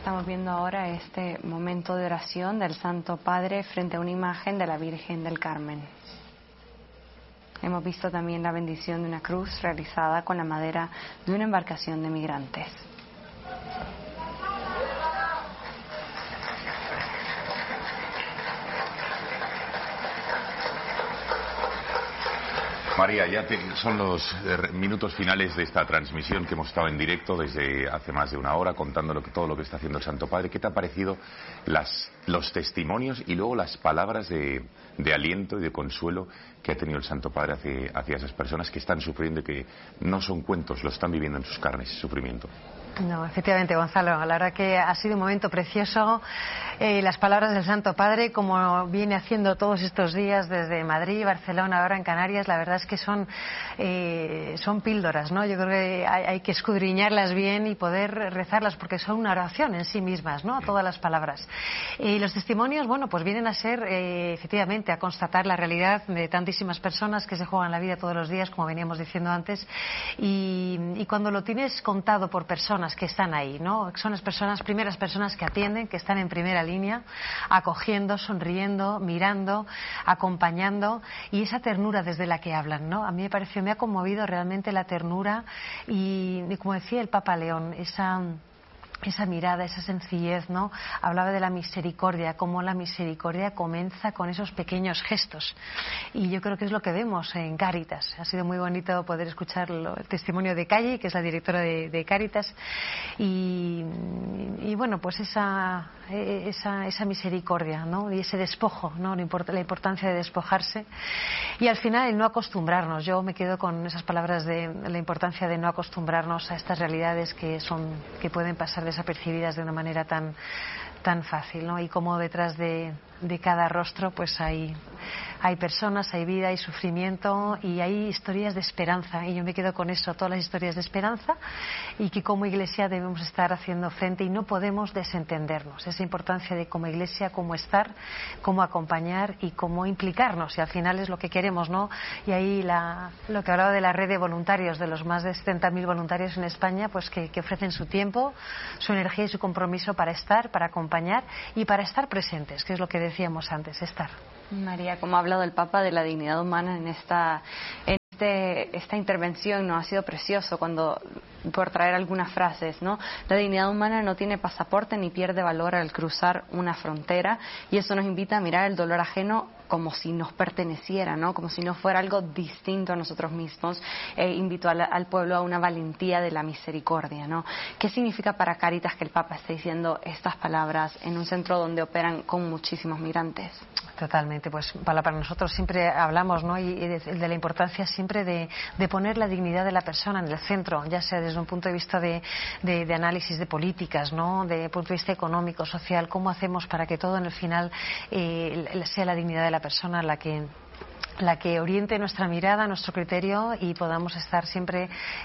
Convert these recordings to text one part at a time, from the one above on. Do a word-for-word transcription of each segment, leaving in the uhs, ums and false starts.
estamos viendo ahora este momento de oración del Santo Padre frente a una imagen de la Virgen del Carmen. Hemos visto también la bendición de una cruz realizada con la madera de una embarcación de migrantes. María, ya te, son los eh, minutos finales de esta transmisión que hemos estado en directo desde hace más de una hora contando lo que, todo lo que está haciendo el Santo Padre. ¿Qué te ha parecido las, los testimonios y luego las palabras de, de aliento y de consuelo que ha tenido el Santo Padre hacia, hacia esas personas que están sufriendo y que no son cuentos, lo están viviendo en sus carnes, sufrimiento? No, efectivamente, Gonzalo, la verdad que ha sido un momento precioso. Eh, las palabras del Santo Padre, como viene haciendo todos estos días desde Madrid, Barcelona, ahora en Canarias, la verdad es que son, eh, son píldoras, ¿no? Yo creo que hay, hay que escudriñarlas bien y poder rezarlas porque son una oración en sí mismas, ¿no? Todas las palabras. Y los testimonios, bueno, pues vienen a ser, eh, efectivamente, a constatar la realidad de tantísimas personas que se juegan la vida todos los días, como veníamos diciendo antes, y, y cuando lo tienes contado por personas que están ahí, ¿no? Son las personas, primeras personas que atienden, que están en primera línea, acogiendo, sonriendo, mirando, acompañando, y esa ternura desde la que hablan, ¿no? A mí me pareció, me ha conmovido realmente la ternura y, y como decía el Papa León, esa esa mirada, esa sencillez, ¿no? Hablaba de la misericordia, cómo la misericordia comienza con esos pequeños gestos. Y yo creo que es lo que vemos en Cáritas. Ha sido muy bonito poder escuchar lo, el testimonio de Calle, que es la directora de, de Cáritas. Y, y bueno, pues esa, esa, esa misericordia, ¿no? Y ese despojo, ¿no? La importancia de despojarse. Y al final el no acostumbrarnos. Yo me quedo con esas palabras de la importancia de no acostumbrarnos a estas realidades que son, que pueden pasar desapercibidas de una manera tan tan fácil, ¿no? Y como detrás de, de cada rostro pues hay hay personas, hay vida, hay sufrimiento y hay historias de esperanza, y yo me quedo con eso, todas las historias de esperanza, y que como Iglesia debemos estar haciendo frente y no podemos desentendernos. Esa importancia de como Iglesia, cómo estar, cómo acompañar y cómo implicarnos, y al final es lo que queremos, ¿no? Y ahí la, lo que hablaba de la red de voluntarios, de los más de setenta mil voluntarios en España, pues que, que ofrecen su tiempo, su energía y su compromiso para estar, para acompañar y para estar presentes, que es lo que decíamos antes, estar. María, como ha hablado el Papa de la dignidad humana en esta, en este, esta intervención, ¿no? Ha sido precioso cuando, por traer algunas frases, ¿no? La dignidad humana no tiene pasaporte ni pierde valor al cruzar una frontera, y eso nos invita a mirar el dolor ajeno como si nos perteneciera, ¿no? Como si no fuera algo distinto a nosotros mismos. Eh, invito al, al pueblo a una valentía de la misericordia, ¿no? ¿Qué significa para Cáritas que el Papa esté diciendo estas palabras en un centro donde operan con muchísimos migrantes? Totalmente, pues para, para nosotros siempre hablamos, ¿no? Y de, de la importancia siempre de, de poner la dignidad de la persona en el centro, ya sea desde un punto de vista de, de, de análisis de políticas, ¿no? De punto de vista económico, social, cómo hacemos para que todo en el final eh, sea la dignidad de la persona la que la que oriente nuestra mirada, nuestro criterio, y podamos estar siempre,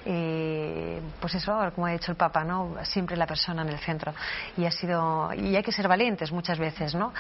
eh, pues eso, como ha dicho el Papa, ¿no? Siempre la persona en el centro. Y ha sido, y hay que ser valientes muchas veces, ¿no?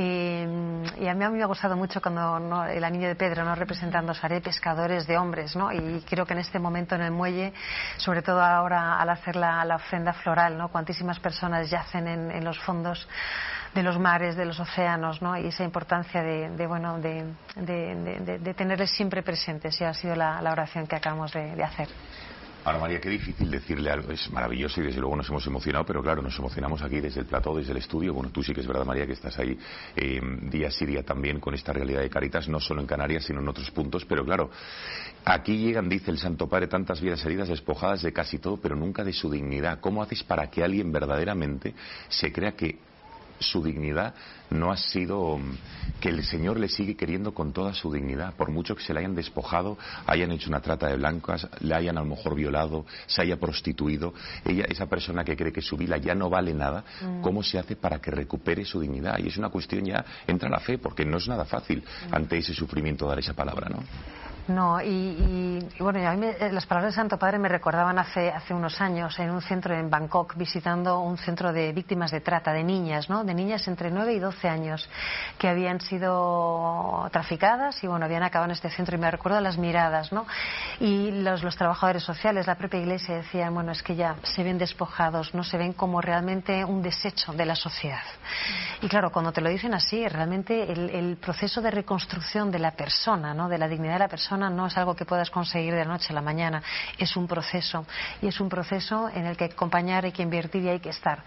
Eh, y a mí, a mí me ha gustado mucho cuando, ¿no? El anillo de Pedro, ¿no? Representando, os haré pescadores de hombres, ¿no? Y creo que en este momento en el muelle, sobre todo ahora al hacer la, la ofrenda floral, ¿no? Cuantísimas personas yacen en, en los fondos de los mares, de los océanos, ¿no? Y esa importancia de, de bueno, de, de, de, de tenerles siempre presentes, y ha sido la, la oración que acabamos de, de hacer. Ahora, María, qué difícil decirle algo, es maravilloso y desde luego nos hemos emocionado, pero claro, nos emocionamos aquí desde el plató, desde el estudio. Bueno, tú sí que es verdad, María, que estás ahí eh, día sí día también con esta realidad de Cáritas, no solo en Canarias, sino en otros puntos, pero claro, aquí llegan, dice el Santo Padre, tantas vidas heridas, despojadas de casi todo, pero nunca de su dignidad. ¿Cómo haces para que alguien verdaderamente se crea que su dignidad no ha sido, que el Señor le sigue queriendo con toda su dignidad, por mucho que se le hayan despojado, hayan hecho una trata de blancas, le hayan a lo mejor violado, se haya prostituido? Ella, esa persona que cree que su vida ya no vale nada, mm. ¿cómo se hace para que recupere su dignidad? Y es una cuestión, ya entra la fe, porque no es nada fácil mm. ante ese sufrimiento dar esa palabra, ¿no? No, y, y, y bueno, a mí me, las palabras del Santo Padre me recordaban hace, hace unos años en un centro en Bangkok, visitando un centro de víctimas de trata, de niñas, ¿no? De niñas entre nueve y doce años que habían sido traficadas y bueno, habían acabado en este centro, y me recuerdo las miradas, ¿no? Y los, los trabajadores sociales, la propia Iglesia decían, bueno, es que ya se ven despojados, no se ven como realmente un desecho de la sociedad. Y claro, cuando te lo dicen así, realmente el, el proceso de reconstrucción de la persona, ¿no?, de la dignidad de la persona, no es algo que puedas conseguir de la noche a la mañana, es un proceso, y es un proceso en el que hay que acompañar, hay que invertir y hay que estar.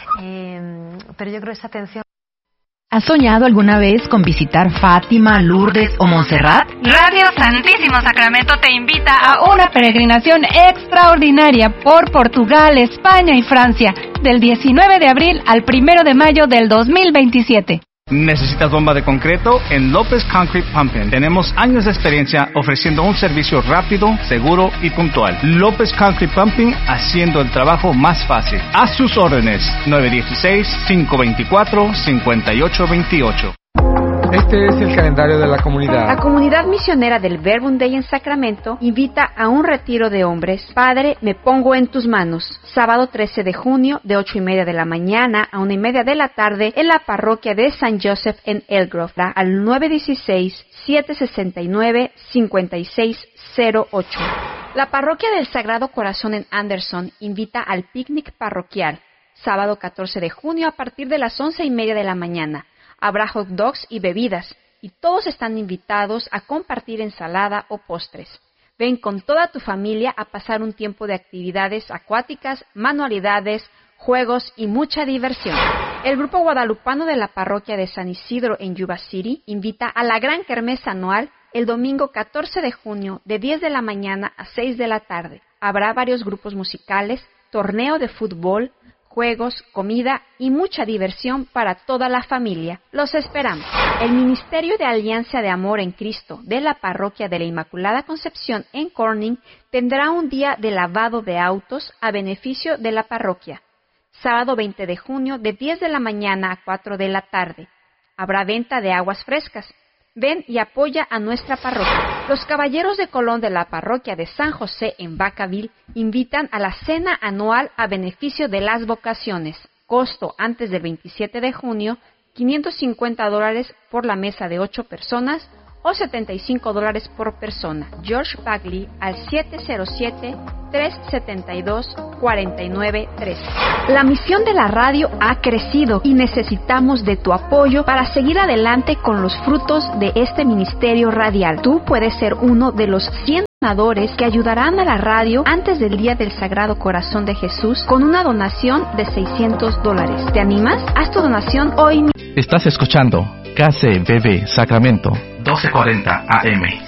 Eh, pero yo creo que esta atención... ¿Has soñado alguna vez con visitar Fátima, Lourdes o Montserrat? Radio Santísimo Sacramento te invita a una peregrinación extraordinaria por Portugal, España y Francia, del diecinueve de abril al primero de mayo del dos mil veintisiete. ¿Necesitas bomba de concreto? En López Concrete Pumping tenemos años de experiencia ofreciendo un servicio rápido, seguro y puntual. López Concrete Pumping, haciendo el trabajo más fácil. A sus órdenes, nueve uno seis, cinco dos cuatro, cinco ocho dos ocho. Este es el calendario de la comunidad. La comunidad misionera del Verbum Dei en Sacramento invita a un retiro de hombres. Padre, me pongo en tus manos. Sábado trece de junio, de ocho y media de la mañana a una y media de la tarde, en la parroquia de San Joseph en Elgrove, al nueve uno seis, siete seis nueve, cinco seis cero ocho. La parroquia del Sagrado Corazón en Anderson invita al picnic parroquial. Sábado catorce de junio a partir de las once y media de la mañana. Habrá hot dogs y bebidas, y todos están invitados a compartir ensalada o postres. Ven con toda tu familia a pasar un tiempo de actividades acuáticas, manualidades, juegos y mucha diversión. El grupo guadalupano de la parroquia de San Isidro en Yuba City invita a la gran kermés anual el domingo catorce de junio de diez de la mañana a seis de la tarde. Habrá varios grupos musicales, torneo de fútbol, juegos, comida y mucha diversión para toda la familia. Los esperamos. El Ministerio de Alianza de Amor en Cristo de la Parroquia de la Inmaculada Concepción en Corning tendrá un día de lavado de autos a beneficio de la parroquia. Sábado veinte de junio de diez de la mañana a cuatro de la tarde. Habrá venta de aguas frescas. Ven y apoya a nuestra parroquia. Los Caballeros de Colón de la parroquia de San José en Vacaville invitan a la cena anual a beneficio de las vocaciones. Costo antes del veintisiete de junio, quinientos cincuenta dólares por la mesa de ocho personas o setenta y cinco dólares por persona. George Bagley al siete cero siete, tres siete dos, cuatro nueve tres. La misión de la radio ha crecido y necesitamos de tu apoyo para seguir adelante con los frutos de este ministerio radial. Tú puedes ser uno de los cien donadores que ayudarán a la radio antes del Día del Sagrado Corazón de Jesús con una donación de seiscientos dólares. ¿Te animas? Haz tu donación hoy mismo. Estás escuchando K C B B Sacramento doce cuarenta A M,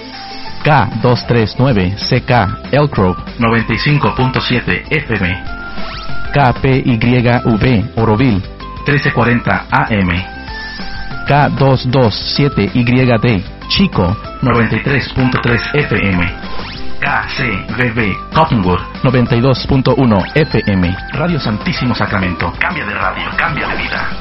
K doscientos treinta y nueve C K Elk Grove noventa y cinco punto siete F M, K P Y V Oroville trece cuarenta A M, K doscientos veintisiete Y D Chico noventa y tres punto tres F M, K C B B Cottonwood noventa y dos punto uno F M. Radio Santísimo Sacramento. Cambia de radio, cambia de vida.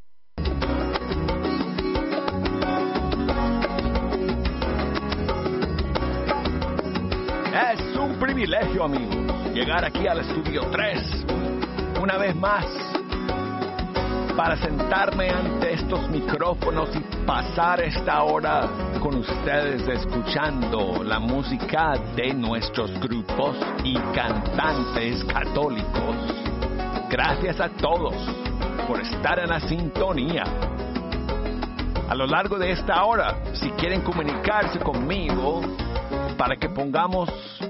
Es un privilegio, amigos, llegar aquí al estudio tres una vez más para sentarme ante estos micrófonos y pasar esta hora con ustedes escuchando la música de nuestros grupos y cantantes católicos. Gracias a todos por estar en la sintonía. A lo largo de esta hora, si quieren comunicarse conmigo para que pongamos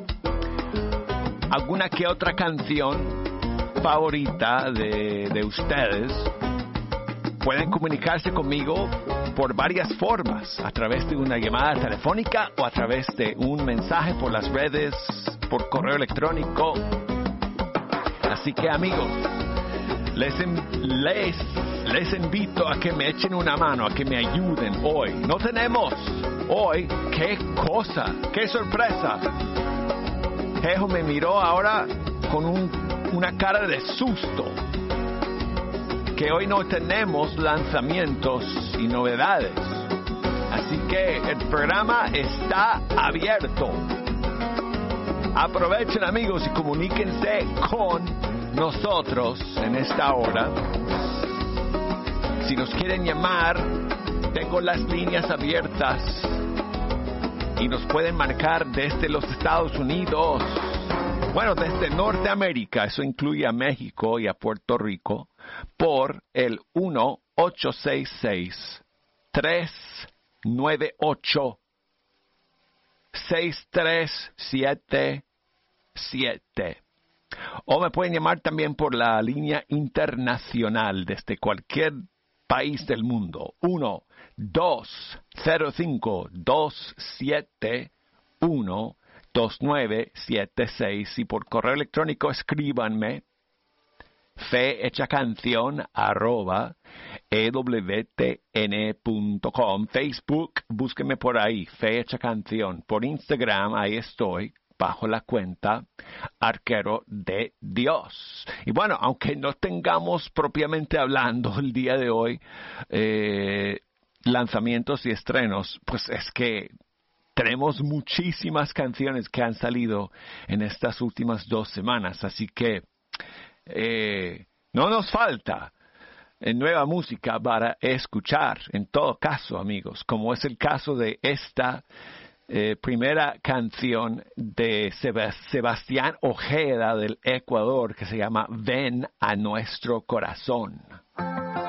alguna que otra canción favorita de, de ustedes, pueden comunicarse conmigo por varias formas, a través de una llamada telefónica o a través de un mensaje por las redes, por correo electrónico. Así que, amigos, les, les, les invito a que me echen una mano, a que me ayuden hoy. No tenemos hoy, qué cosa, qué sorpresa. Jejo me miró ahora con un, una cara de susto. Que hoy no tenemos lanzamientos y novedades. Así que el programa está abierto. Aprovechen, amigos, y comuníquense con nosotros en esta hora. Si nos quieren llamar, tengo las líneas abiertas. y nos pueden marcar desde los Estados Unidos. Bueno, desde Norteamérica, eso incluye a México y a Puerto Rico, por el uno ocho seis seis, tres nueve ocho, seis tres siete siete. O me pueden llamar también por la línea internacional desde cualquier país del mundo. uno dos cero cinco dos siete uno dos nueve siete seis. Y por correo electrónico escríbanme fehechacanción arroba ewtn punto com. Facebook, búsquenme por ahí, fehechacanción. Por Instagram, ahí estoy, bajo la cuenta Arquero de Dios. Y bueno, aunque no tengamos propiamente hablando el día de hoy eh, lanzamientos y estrenos, pues es que tenemos muchísimas canciones que han salido en estas últimas dos semanas, así que eh, no nos falta eh, nueva música para escuchar, en todo caso, amigos, como es el caso de esta Eh, primera canción de Seb- Sebastián Ojeda del Ecuador, que se llama Ven a nuestro corazón.